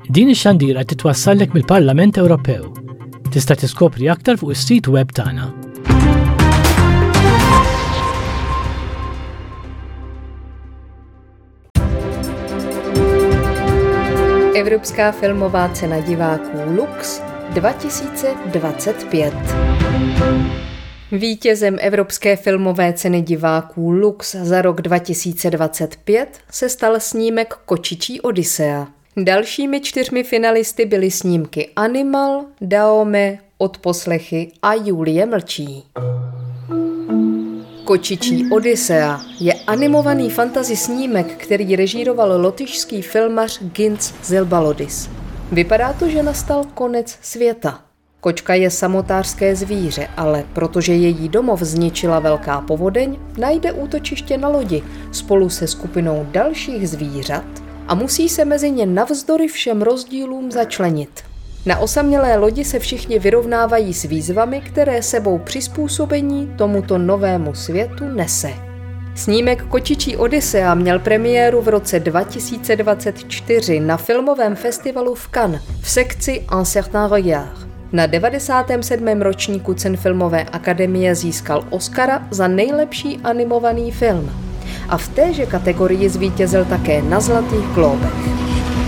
Din ix-xandira titwassallek mill-Parlament Ewropew. Tista' tiskopri aktar fuq is-sit web tagħna. Evropská filmová cena diváků Lux 2025. Vítězem Evropské filmové ceny diváků Lux za rok 2025 se stal snímek Kočičí Odysea. Dalšími 4 finalisty byly snímky Animal, Daome, Odposlechy a Julie mlčí. Kočičí Odysea je animovaný fantasy snímek, který režíroval lotyšský filmař Gints Zilbalodis. Vypadá to, že nastal konec světa. Kočka je samotářské zvíře, ale protože její domov zničila velká povodeň, najde útočiště na lodi spolu se skupinou dalších zvířat a musí se mezi ně navzdory všem rozdílům začlenit. Na osamělé lodi se všichni vyrovnávají s výzvami, které sebou přizpůsobení tomuto novému světu nese. Snímek Kočičí Odysea měl premiéru v roce 2024 na filmovém festivalu v Cannes v sekci Un certain regard. Na 97. ročníku cen Filmové akademie získal Oscara za nejlepší animovaný film. A v téže kategorii zvítězil také na Zlatých glóbech.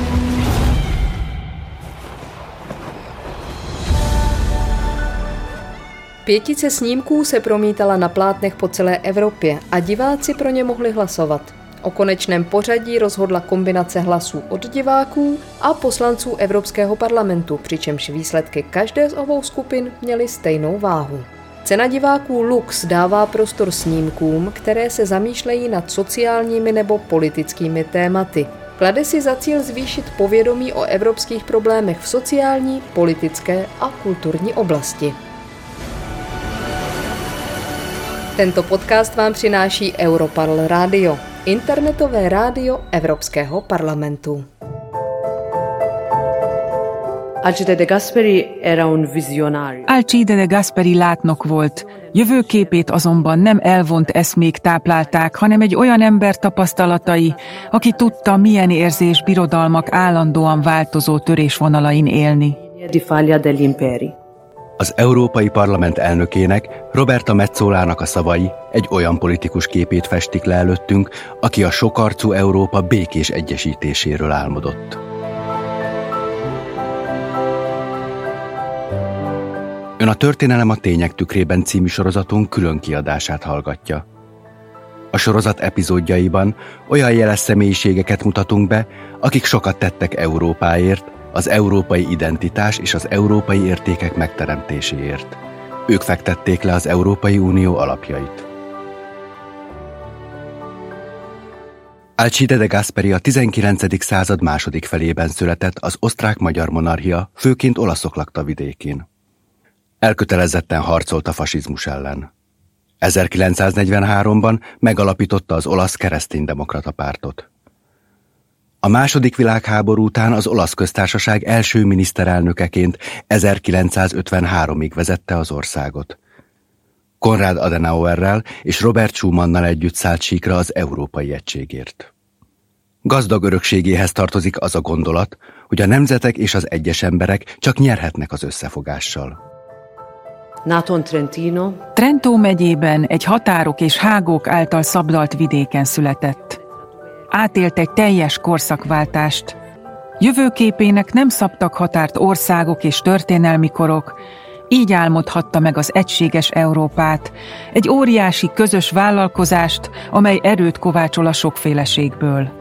Pětice snímků se promítala na plátnech po celé Evropě a diváci pro ně mohli hlasovat. O konečném pořadí rozhodla kombinace hlasů od diváků a poslanců Evropského parlamentu, přičemž výsledky každé z obou skupin měly stejnou váhu. Cena diváků Lux dává prostor snímkům, které se zamýšlejí nad sociálními nebo politickými tématy. Klade si za cíl zvýšit povědomí o evropských problémech v sociální, politické a kulturní oblasti. Tento podcast vám přináší Europarl Radio, internetové rádio Evropského parlamentu. Alcide de Gasperi era un visionário. Alcide de Gasperi látnok volt. Jövőképét azonban nem elvont eszmék táplálták, hanem egy olyan ember tapasztalatai, aki tudta, milyen érzés birodalmak állandóan változó törésvonalain élni. Di faglia degli imperi. Az Európai Parlament elnökének, Roberta Metsolának a szavai egy olyan politikus képét festik le előttünk, aki a sokarcú Európa békés egyesítéséről álmodott. Ön a Történelem a tények tükrében című sorozatunk külön kiadását hallgatja. A sorozat epizódjaiban olyan jeles személyiségeket mutatunk be, akik sokat tettek Európáért, az európai identitás és az európai értékek megteremtéséért. Ők fektették le az Európai Unió alapjait. Alcide de Gasperi a 19. század második felében született az osztrák-magyar monarchia, főként olaszok lakta vidékén. Elkötelezetten harcolt a fasizmus ellen. 1943-ban megalapította az olasz kereszténydemokrata pártot. A második világháború után az olasz köztársaság első miniszterelnökeként 1953-ig vezette az országot. Konrad Adenauerrel és Robert Schumannal együtt szállt síkra az európai egységért. Gazdag örökségéhez tartozik az a gondolat, hogy a nemzetek és az egyes emberek csak nyerhetnek az összefogással. Trentó megyében egy határok és hágók által szabdalt vidéken született. Átélt egy teljes korszakváltást. Jövőképének nem szabtak határt országok és történelmi korok, így álmodhatta meg az egységes Európát, egy óriási közös vállalkozást, amely erőt kovácsol a sokféleségből.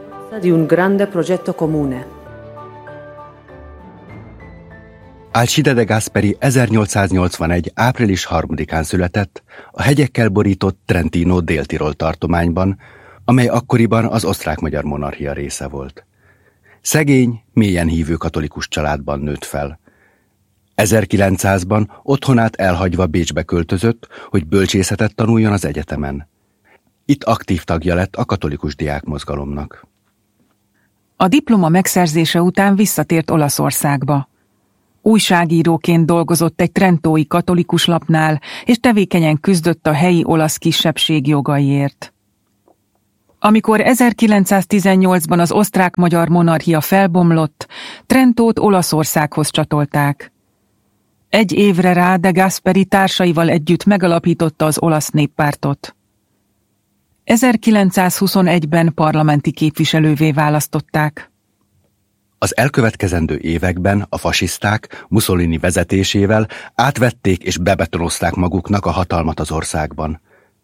Alcide de Gasperi 1881. április 3-án született a hegyekkel borított Trentino Dél-Tirol tartományban, amely akkoriban az osztrák-magyar monarchia része volt. Szegény, mélyen hívő katolikus családban nőtt fel. 1900-ban otthonát elhagyva Bécsbe költözött, hogy bölcsészetet tanuljon az egyetemen. Itt aktív tagja lett a katolikus diákmozgalomnak. A diploma megszerzése után visszatért Olaszországba. Újságíróként dolgozott egy trentói katolikus lapnál, és tevékenyen küzdött a helyi olasz kisebbség jogaiért. Amikor 1918-ban az osztrák-magyar monarchia felbomlott, Trentót Olaszországhoz csatolták. Egy évre rá de Gasperi társaival együtt megalapította az olasz néppártot. 1921-ben parlamenti képviselővé választották. Az elkövetkezendő években a fasiszták Mussolini vezetésével átvették és bebetonozták maguknak a hatalmat az országban.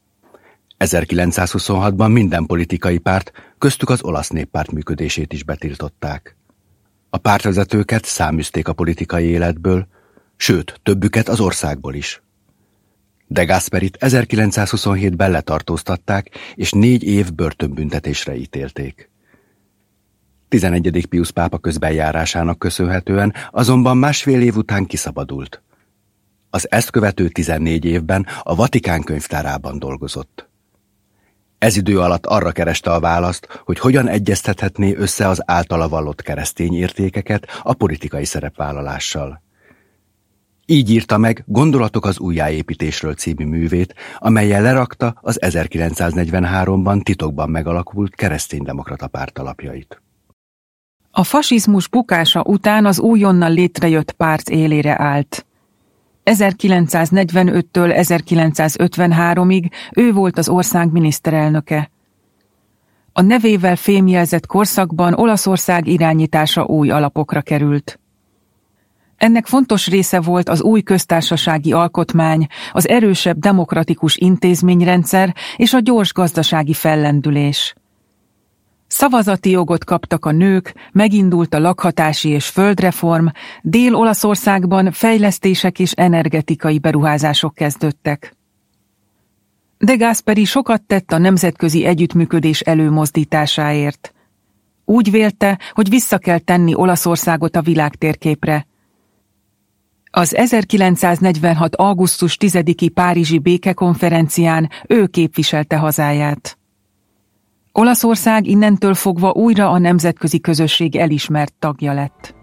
1926-ban minden politikai párt, köztük az olasz néppárt működését is betiltották. A pártvezetőket száműzték a politikai életből, sőt, többüket az országból is. De Gasperit 1927-ben letartóztatták, és 4 év börtönbüntetésre ítélték. 11. Piusz pápa közbenjárásának köszönhetően azonban másfél év után kiszabadult. Az ezt követő 14 évben a Vatikán könyvtárában dolgozott. Ez idő alatt arra kereste a választ, hogy hogyan egyeztethetné össze az általa vallott keresztény értékeket a politikai szerepvállalással. Így írta meg Gondolatok az újjáépítésről című művét, amellyel lerakta az 1943-ban titokban megalakult kereszténydemokrata párt alapjait. A fasizmus bukása után az újonnan létrejött párt élére állt. 1945-től 1953-ig ő volt az ország miniszterelnöke. A nevével fémjelzett korszakban Olaszország irányítása új alapokra került. Ennek fontos része volt az új köztársasági alkotmány, az erősebb demokratikus intézményrendszer és a gyors gazdasági fellendülés. Szavazati jogot kaptak a nők, megindult a lakhatási és földreform, Dél-Olaszországban fejlesztések és energetikai beruházások kezdődtek. De Gasperi sokat tett a nemzetközi együttműködés előmozdításáért. Úgy vélte, hogy vissza kell tenni Olaszországot a világtérképre. Az 1946. augusztus 10-i párizsi békekonferencián ő képviselte hazáját. Olaszország innentől fogva újra a nemzetközi közösség elismert tagja lett.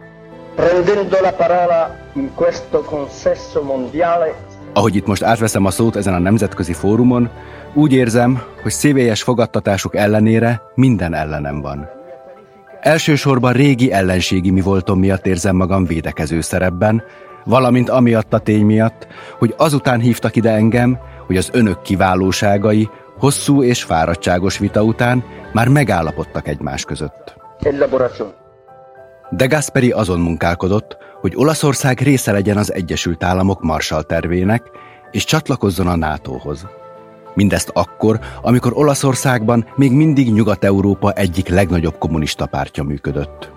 Ahogy itt most átveszem a szót ezen a nemzetközi fórumon, úgy érzem, hogy szívélyes fogadtatásuk ellenére minden ellenem van. Elsősorban régi ellenségi mi voltom miatt érzem magam védekező szerepben, valamint amiatt a tény miatt, hogy azután hívtak ide engem, hogy az önök kiválóságai hosszú és fáradtságos vita után már megállapodtak egymás között. De Gasperi azon munkálkodott, hogy Olaszország része legyen az Egyesült Államok Marshall tervének, és csatlakozzon a NATO-hoz. Mindezt akkor, amikor Olaszországban még mindig Nyugat-Európa egyik legnagyobb kommunista pártja működött.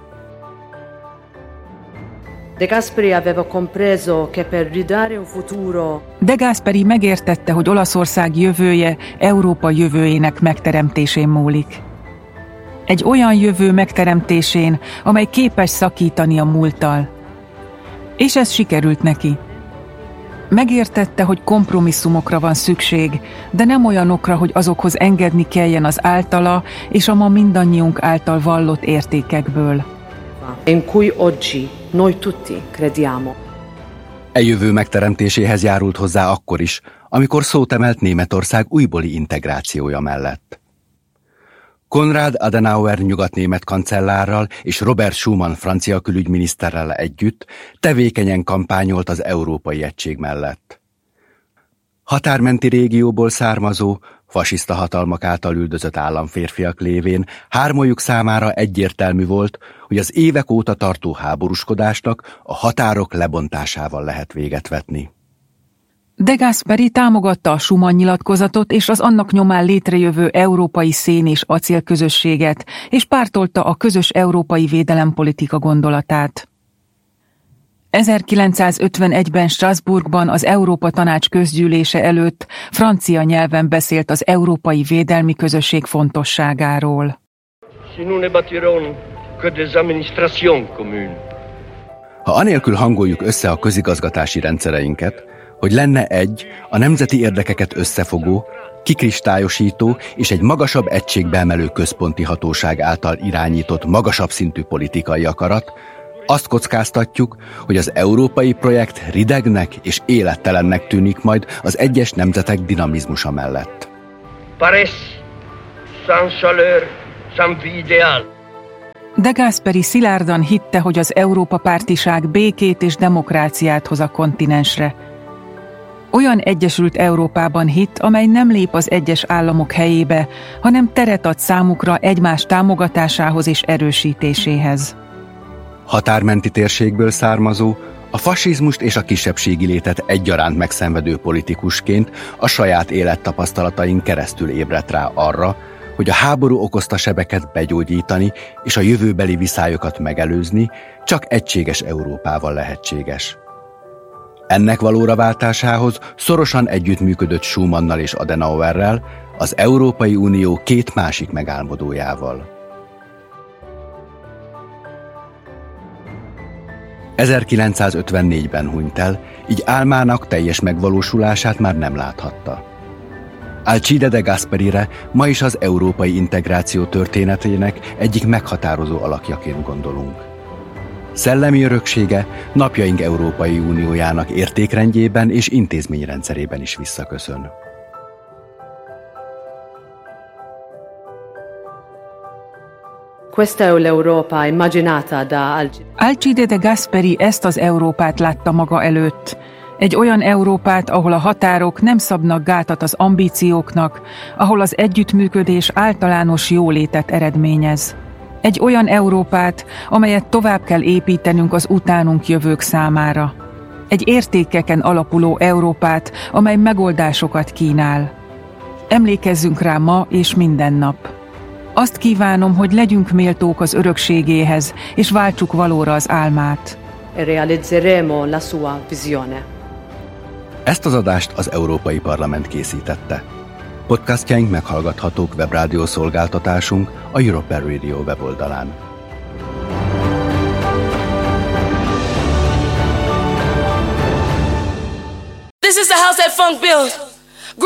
De Gasperi megértette, hogy Olaszország jövője Európa jövőjének megteremtésén múlik. Egy olyan jövő megteremtésén, amely képes szakítani a múlttal. És ez sikerült neki. Megértette, hogy kompromisszumokra van szükség, de nem olyanokra, hogy azokhoz engedni kelljen az általa és a ma mindannyiunk által vallott értékekből. In cui oggi noi tutti crediamo. E jövő megteremtéséhez járult hozzá akkor is, amikor szót emelt Németország újbóli integrációja mellett. Konrad Adenauer nyugatnémet kancellárral és Robert Schuman francia külügyminiszterrel együtt tevékenyen kampányolt az európai egység mellett. Határmenti régióból származó, fasiszta hatalmak által üldözött államférfiak lévén hármójuk számára egyértelmű volt, hogy az évek óta tartó háborúskodásnak a határok lebontásával lehet véget vetni. De Gasperi támogatta a Schuman nyilatkozatot és az annak nyomán létrejövő európai szén- és acélközösséget, és pártolta a közös európai védelempolitika gondolatát. 1951-ben Strasbourgban az Európa Tanács közgyűlése előtt francia nyelven beszélt az európai védelmi közösség fontosságáról. Ha anélkül hangoljuk össze a közigazgatási rendszereinket, hogy lenne egy, a nemzeti érdekeket összefogó, kikristályosító és egy magasabb egységbe emelő központi hatóság által irányított magasabb szintű politikai akarat, azt kockáztatjuk, hogy az európai projekt ridegnek és élettelennek tűnik majd az egyes nemzetek dinamizmusa mellett. sans chaleur, sans vie idéale. De Gasperi szilárdan hitte, hogy az Európa pártiság békét és demokráciát hoz a kontinensre. Olyan egyesült Európában hitt, amely nem lép az egyes államok helyébe, hanem teret ad számukra egymás támogatásához és erősítéséhez. Határmenti térségből származó, a fasizmust és a kisebbségi létet egyaránt megszenvedő politikusként a saját élettapasztalatain keresztül ébredt rá arra, hogy a háború okozta sebeket begyógyítani és a jövőbeli viszályokat megelőzni csak egységes Európával lehetséges. Ennek valóra váltásához szorosan együttműködött Schumannal és Adenauerrel, az Európai Unió két másik megálmodójával. 1954-ben hunyt el, így álmának teljes megvalósulását már nem láthatta. Alcide de Gasperire ma is az európai integráció történetének egyik meghatározó alakjaként gondolunk. Szellemi öröksége napjaink Európai Uniójának értékrendjében és intézményrendszerében is visszaköszön. Questa è l'Europa immaginata da Alcide de Gasperi ezt az Európát látta maga előtt. Egy olyan Európát, ahol a határok nem szabnak gátat az ambícióknak, ahol az együttműködés általános jólétet eredményez. Egy olyan Európát, amelyet tovább kell építenünk az utánunk jövők számára. Egy értékeken alapuló Európát, amely megoldásokat kínál. Emlékezzünk rá ma és minden nap. Azt kívánom, hogy legyünk méltók az örökségéhez, és váltsuk valóra az álmát. Realizzeremo la sua visione. Ezt az adást az Európai Parlament készítette. Podcastjaink meghallgathatók webrádió szolgáltatásunk a Europe Radio weboldalán. This is the house that funk built.